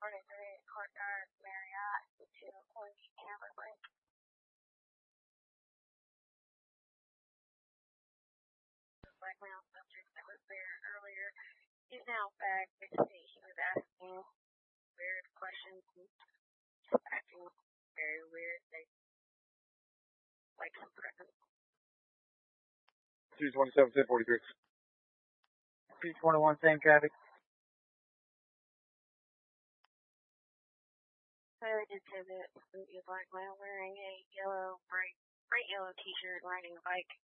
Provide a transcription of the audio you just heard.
43 Courtyard Marriott to Orange Everglades. The blackmail subject that was there earlier is now back. He was asking weird questions and just acting very weird. They like some presents. 227, 1043. 221, same traffic. Tyler did say that he was blackmail wearing a bright yellow t-shirt, riding a bike.